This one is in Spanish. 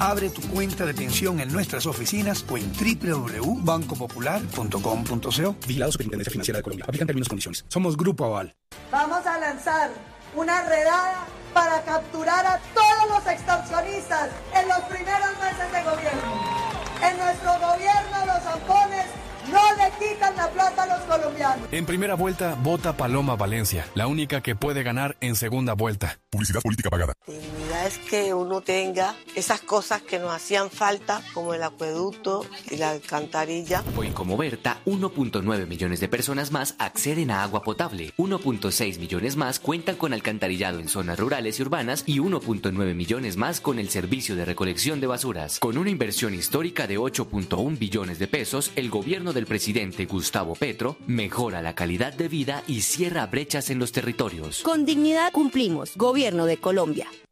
Abre tu cuenta de pensión en nuestras oficinas o en www.bancopopular.com.co. Vigilado Superintendencia Financiera de Colombia. Aplican términos y condiciones. Somos Grupo Aval. Vamos a lanzar una redada para capturar a todos los extorsionistas en los primeros meses de gobierno. En nuestro gobierno los zampones no le quitan la plata a los colombianos. En primera vuelta, vota Paloma Valencia, la única que puede ganar en segunda vuelta. Publicidad política pagada. Dignidad es que uno tenga esas cosas que nos hacían falta, como el acueducto y la alcantarilla. Hoy, como Berta, 1.9 millones de personas más acceden a agua potable, 1.6 millones más cuentan con alcantarillado en zonas rurales y urbanas y 1.9 millones más con el servicio de recolección de basuras. Con una inversión histórica de 8.1 billones de pesos, el gobierno del presidente Gustavo Petro mejora la calidad de vida y cierra brechas en los territorios. Con dignidad cumplimos. Gobierno de Colombia.